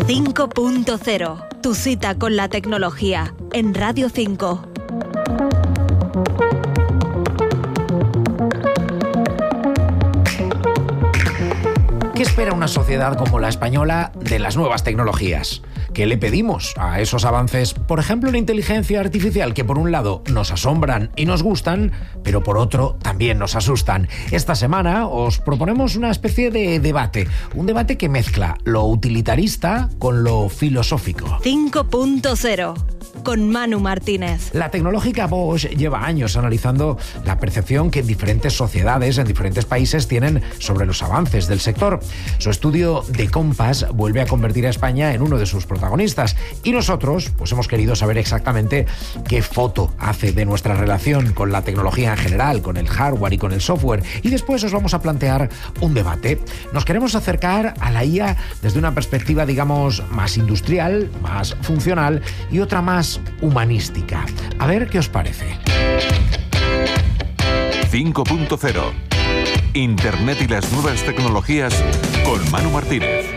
5.0, tu cita con la tecnología, en Radio 5. ¿Qué espera una sociedad como la española de las nuevas tecnologías? ¿Qué le pedimos a esos avances? Por ejemplo, la inteligencia artificial, que por un lado nos asombran y nos gustan, pero por otro también nos asustan. Esta semana os proponemos una especie de debate, un debate que mezcla lo utilitarista con lo filosófico. 5.0, con Manu Martínez. La tecnológica Bosch lleva años analizando la percepción que en diferentes sociedades, en diferentes países tienen sobre los avances del sector. Su estudio de Compass vuelve a convertir a España en uno de sus protagonistas y nosotros pues hemos querido saber exactamente qué foto hace de nuestra relación con la tecnología en general, con el hardware y con el software, y después os vamos a plantear un debate. Nos queremos acercar a la IA desde una perspectiva, digamos, más industrial, más funcional y otra más humanística. A ver qué os parece. 5.0. Internet y las nuevas tecnologías con Manu Martínez.